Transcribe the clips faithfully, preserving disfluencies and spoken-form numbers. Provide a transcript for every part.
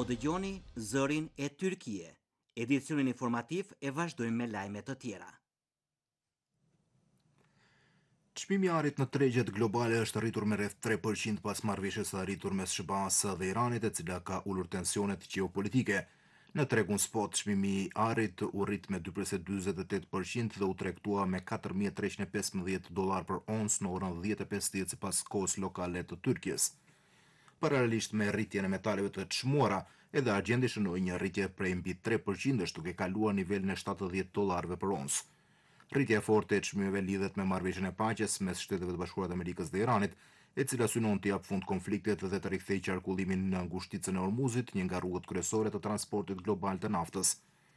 Po dëgjoni zërin e Tyrkie. Edicionin informativ e vazhdojmë me lajme të tjera. Çmimi i arit në tregjet globale është rritur me rreth tre përqind pas marrëveshjes së arritur mes S B A-s dhe Iranit, e cila ka ulur tensionet gjeopolitike. Në tregun spot, çmimi i arit u rrit me dy përqind njëzet e tetë përqind dhe u tregtua me katër mijë e treqind e pesëmbëdhjetë dollar për oncë në orën dhjetë e pesëdhjetë sipas kohës lokale të Tyrkisë. Paralelisht me rritjen e metaleve të çmuara, edhe argjendi shënoi një rritje prej mbi tre përqind, duke kaluar nivelin e shtatëdhjetë dollarëve për oncë. Rritja e fortë e çmimeve lidhet me marrëveshjen e paqes mes Shteteve të Bashkuara të Amerikës dhe Iranit, e cila synon të jap fund konfliktit dhe të rikthejë qarkullimin në ngushticën e Hormuzit, një nga rrugët kryesore të transportit global të naftës.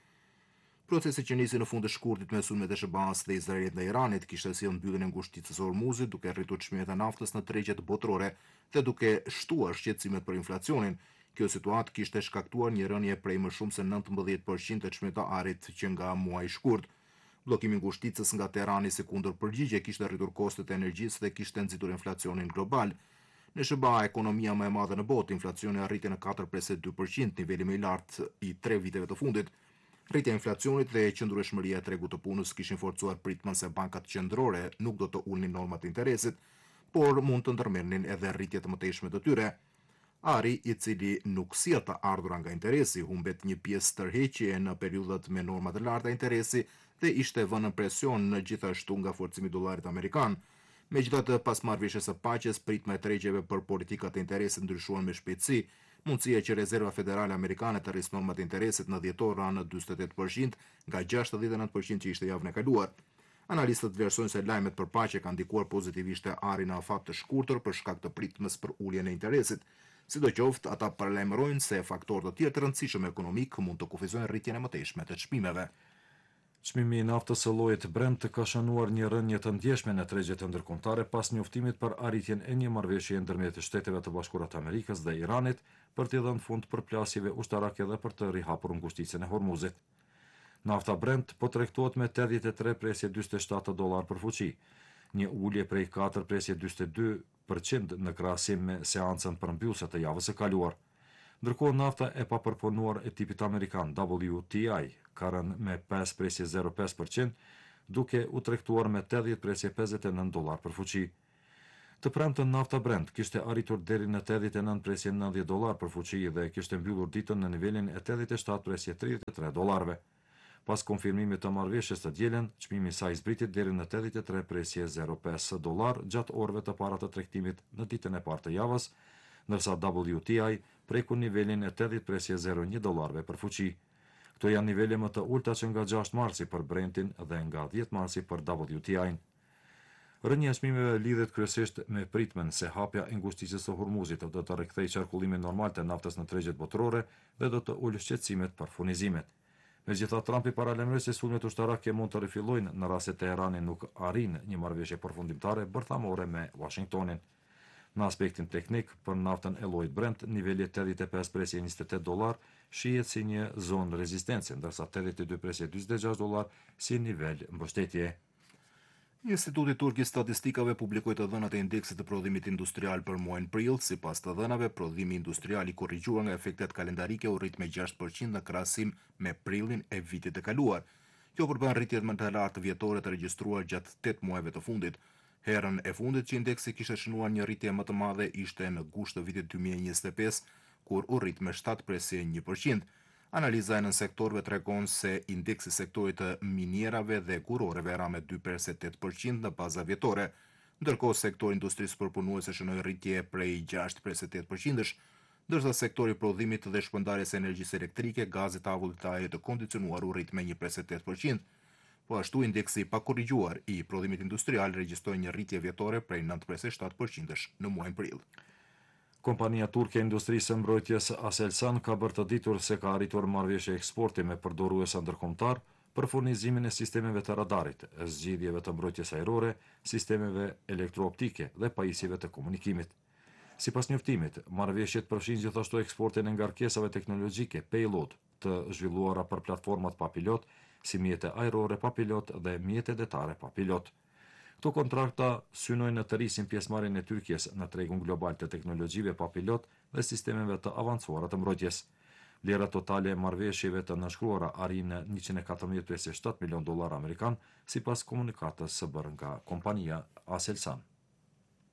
Procesi që nisi në fund të shkurtit me sulmet e S B A-s dhe Izraelit dhe Iranit kishte sjellë mbylljen e ngushticës së Hormuzit, duke rritur çmimet e naftës në tregjet botërore dhe duke shtuar shqetësimet për inflacionin. Kjo situatë kishte shkaktuar një rënje prej më shumë se nëntëmbëdhjetë përqind të çmimit të arit që nga muaji i shkurt. Bllokimi i ngushticës nga Teherani si kundër përgjigje kishte rritur kostet e energjisë dhe kishte nxitur inflacionin global. Në S B A, ekonomia më e madhe në botë, inflacioni arriti në katër përqind dy përqind, niveli më i lartë i tre viteve të fundit. Rritja e inflacionit dhe qëndrueshmëria e tregut të punës kishin forcuar pritjen se bankat qendrore nuk do të ulnin normat e interesit, por mund të ndërmerrnin edhe rritje të mëtejshme të tyre. Ari, i cili nuk sjell të ardhura nga interesi, humbet një pjesë tërheqje në periudhat me norma të larta interesi dhe ishte vënë në presion në gjithashtu nga forcimi i dollarit amerikan. Megjithatë, pas marrëveshjes së paqes, pritma e tregjeve për politikat e interesit ndryshuan me shpejtësi. Mundësia që Rezerva Federale Amerikane të rrisë normat e interesit në dhjetor ra në njëzet e tetë përqind nga gjashtëdhjetë e nëntë përqind që ishte javën e kaluar. Analistët vlerësojnë se lajmet për paqe kanë ndikuar pozitivisht arin në afat të shkurtër për shkak të pritjes për uljen e interesit. Sidoqoftë, ata paralajmërojnë se faktorë të tjerë të rëndësishëm ekonomik mund të kufizojnë rritjen e mëtejshme të çmimeve. Çmimi i naftës së llojit Brent ka shënuar një rënje të ndjeshme në tregjet ndërkombëtare pas njoftimit për arritjen e një marrëveshjeje ndërmjet Shteteve të Bashkuara të Amerikës dhe Iranit për të dhënë fund përplasjeve ushtarake dhe për të rihapur ngushticën e Hormuzit. Nafta Brent po tregtohet me tetëdhjetë e tre presje njëzet e shtatë dollar për fuqi, një ulje prej katër presje njëzet e dy përqind në krahasim me seancën përmbyllëse të javës së kaluar. Ndërkohë nafta e papërpunuar e tipit amerikan W T I ka rënë me pesë presje zero pesë përqind, duke u tregtuar me tetëdhjetë presje pesëdhjetë e nëntë dollar për fuqi. Të premtën nafta Brent kishte arritur deri në tetëdhjetë e nëntë presje nëntëdhjetë dollar për fuqi dhe kishte mbyllur ditën në nivelin e tetëdhjetë e shtatë presje tridhjetë e tre dollarëve. Pas konfirmimit të marrëveshjes të dielën, çmimi i saj zbriti deri në tetëdhjetë e tre presje zero pesë dollar gjatë orëve të para të tregtimit në ditën e parë të javës, ndërsa W T I preku nivelin e tetëdhjetë presje zero një dollarëve për fuqi. Këto janë nivele më të ulta që nga gjashtë marsi për Brentin dhe nga dhjetë marsi për W T I-n. Rënja e çmimeve lidhet kryesisht me pritmen se hapja e ngushticës së Hormuzit do të rikthejë qarkullimin normal të naftës në tregjet botërore dhe do të ulë shqetësimet për furnizimet. Megjithatë, Trumpi paralajmëroi se sulmet ushtarake mund të rifillojnë në rast se Teherani nuk arrin një marrëveshje përfundimtare bërthamore me Washingtonin. Në aspektin teknik, për naftën e llojit Brent, niveli tetëdhjetë e pesë presje njëzet e tetë dollar shihet si një zonë rezistencë, ndërsa tetëdhjetë e dy presje njëzet e gjashtë dollar si nivel mbështetje. Instituti Turk i Statistikave publikoi të dhënat e indeksit të prodhimit industrial për muajin prill. Sipas të dhënave, prodhimi industrial i korrigjuar nga efektet kalendarike u rrit me gjashtë përqind në krahasim me prillin e vitit të kaluar. Kjo përbën rritjet më të lartë vjetore të regjistruar gjatë tetë muajve të fundit. Herën e fundit që indeksi kishte shënuar një rritje më të madhe ishte në gusht të vitit dy mijë e njëzet e pesë, kur u rrit me shtatë presje një përqind. Analiza e nën sektorëve tregon se indeksi i sektorit të minierave dhe kuroreve ra me dy presje tetë përqind në baza vjetore, ndërkohë sektori industrisë përpunuese shënoi rritje prej gjashtë presje tetë përqindësh, ndërsa sektori i prodhimit dhe shpërndarjes së energjisë elektrike, gazit të avullit të ajrit të kondicionuar u rrit me një presje tetë përqind. Po ashtu indeksi pa korrigjuar i prodhimit industrial regjistroi një rritje vjetore prej nëntë presje shtatë përqindësh në muajin prill. Kompania turke e industrisë së mbrojtjes Aselsan ka bërë të ditur se ka arritur marrëveshje eksporti me përdoruese ndërkombëtar për furnizimin e sistemeve të radarit, zgjidhjeve të mbrojtjes ajrore, sistemeve elektrooptike dhe pajisjeve të komunikimit. Sipas njoftimit, marrëveshjet përfshin gjithashtu eksportin e ngarkesave teknologjike payload të zhvilluara për platformat pa pilot, si mjete ajrore pa pilot dhe mjete detare pa pilot. Këto kontrakta synojnë të rrisin pjesëmarrjen e Tyrkisë në tregun global të teknologjive pa pilot dhe sistemeve të avancuara të mbrojtjes. Lira totale e marrëveshjeve të nënshkruara arrin në njëqind e katërmbëdhjetë mijë e pesëdhjetë milion dollar amerikan, sipas komunikatës së bërë nga kompania Aselsan.